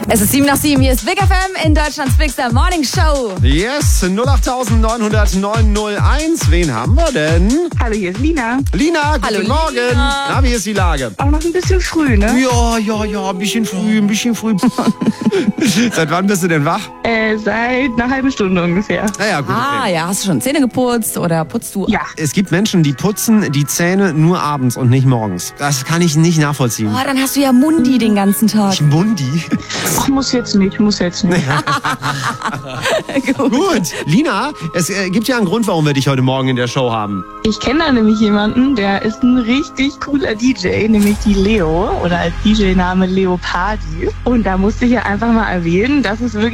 Es ist 7 nach 7, hier ist Big FM in Deutschlands Bigster Morning Show. Yes, 08900 Wen haben wir denn? Hallo, hier ist Lina. Lina, guten Hallo, Morgen. Lina. Na, wie ist die Lage? Auch noch ein bisschen früh, ne? Ja, ein bisschen früh. Seit wann bist du denn wach? Seit einer halben Stunde ungefähr. Naja, gut. Okay. Ja, hast du schon Zähne geputzt oder putzt du? Ja. Es gibt Menschen, die putzen die Zähne nur abends und nicht morgens. Das kann ich nicht nachvollziehen. Oh, dann hast du ja Mundi den ganzen Tag. Mundi. Ach, muss jetzt nicht. Gut. Gut. Lina, es gibt ja einen Grund, warum wir dich heute Morgen in der Show haben. Ich kenne da nämlich jemanden, der ist ein richtig cooler DJ, nämlich die Leo oder als DJ-Name Leopardi. Und da musste ich ja einfach mal erwähnen, dass es wirklich